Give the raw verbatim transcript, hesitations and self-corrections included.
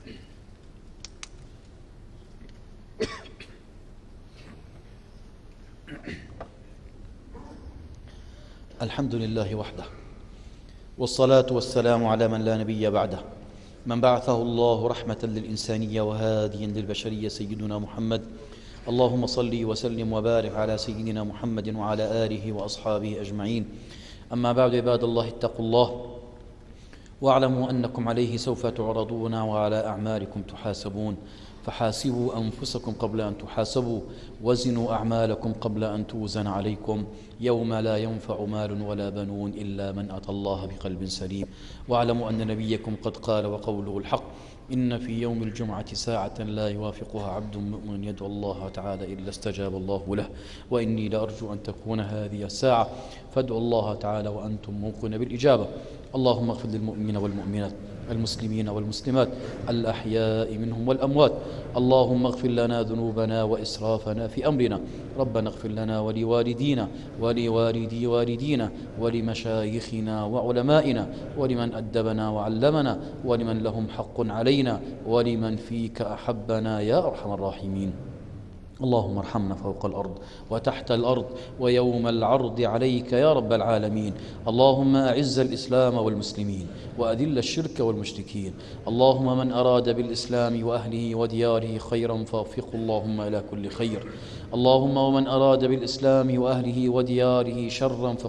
الحمد لله وحده، والصلاة والسلام على من لا نبي بعده، من بعثه الله رحمة للإنسانية وهاديا للبشرية، سيدنا محمد. اللهم صل وسلم وبارك على سيدنا محمد وعلى آله وأصحابه أجمعين. أما بعد، عباد الله، اتقوا الله واعلموا أنكم عليه سوف تعرضون وعلى أعمالكم تحاسبون، فحاسبوا أنفسكم قبل أن تحاسبوا، وزنوا أعمالكم قبل أن توزن عليكم، يوم لا ينفع مال ولا بنون إلا من أتى الله بقلب سليم. واعلموا أن نبيكم قد قال وقوله الحق: إن في يوم الجمعة ساعة لا يوافقها عبد مؤمن يدعو الله تعالى إلا استجاب الله له، وإني لأرجو أن تكون هذه الساعة، فادعوا الله تعالى وأنتم موقن بالإجابة. اللهم اغفر للمؤمنين والمؤمنات، المسلمين والمسلمات، الأحياء منهم والأموات. اللهم اغفر لنا ذنوبنا وإسرافنا في أمرنا. ربنا اغفر لنا ولوالدينا ولوالدي والدينا ولمشايخنا وعلمائنا ولمن أدبنا وعلمنا ولمن لهم حق علينا ولمن فيك أحبنا يا أرحم الراحمين. اللهم ارحمنا فوق الأرض وتحت الأرض ويوم العرض عليك يا رب العالمين. اللهم أعز الإسلام والمسلمين وأذل الشرك والمشركين. اللهم من أراد بالإسلام وأهله ودياره خيرا فوفقه اللهم إلى كل خير. اللهم ومن أراد بالإسلام وأهله ودياره شرا